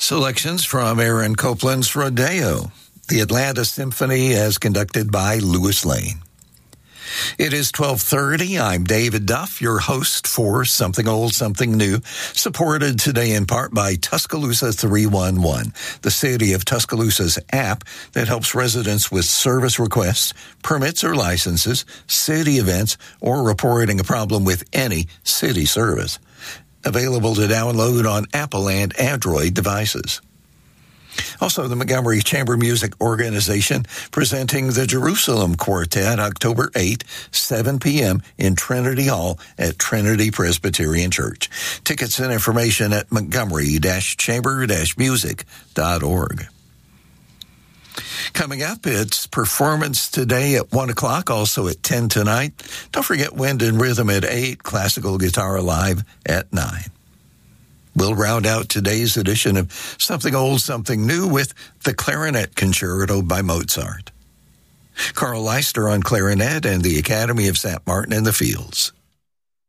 Selections from Aaron Copland's Rodeo, the Atlanta Symphony as conducted by Louis Lane. It is 12:30. I'm David Duff, your host for Something Old, Something New, supported today in part by Tuscaloosa 311, the City of Tuscaloosa's app that helps residents with service requests, permits or licenses, city events, or reporting a problem with any city service. Available to download on Apple and Android devices. Also, the Montgomery Chamber Music Organization presenting the Jerusalem Quartet October 8, 7 p.m. in Trinity Hall at Trinity Presbyterian Church. Tickets and information at montgomery-chamber-music.org. Coming up, it's Performance Today at 1 o'clock, also at 10 tonight. Don't forget Wind and Rhythm at 8, Classical Guitar Live at 9. We'll round out today's edition of Something Old, Something New with the Clarinet Concerto by Mozart. Carl Leister on clarinet and the Academy of St. Martin in the Fields.